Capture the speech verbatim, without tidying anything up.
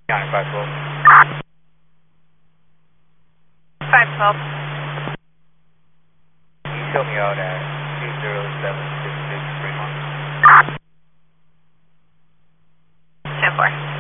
County five twelve. five twelve. Can you show me out at two zero seven six six Fremont? ten four.